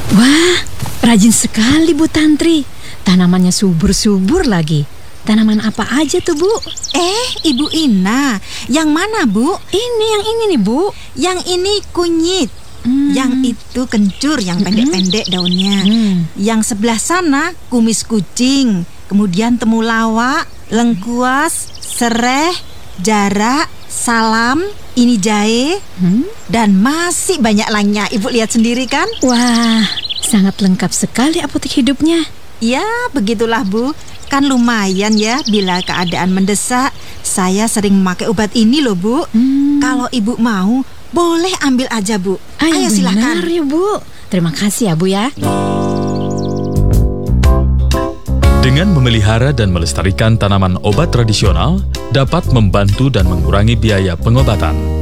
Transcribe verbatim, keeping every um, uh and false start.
Wah, rajin sekali Bu Tantri. Tanamannya subur-subur lagi. Tanaman apa aja tuh, Bu? Eh, Ibu Ina, yang mana, Bu? Ini, yang ini nih, Bu. Yang ini kunyit. Hmm. Yang itu kencur, yang pendek-pendek daunnya. Hmm. Yang sebelah sana kumis kucing, kemudian temulawak, lengkuas, sereh, jarak, salam, ini jahe, hmm? dan masih banyak lainnya. Ibu lihat sendiri kan? Wah, sangat lengkap sekali apotek hidupnya. Ya, begitulah Bu. Kan lumayan ya bila keadaan mendesak. Saya sering memakai obat ini loh, Bu. Hmm. Kalau Ibu mau, boleh ambil aja, Bu. Ayo, Ayo silakan. Benar ya, Bu. Terima kasih ya, Bu ya. Dengan memelihara dan melestarikan tanaman obat tradisional dapat membantu dan mengurangi biaya pengobatan.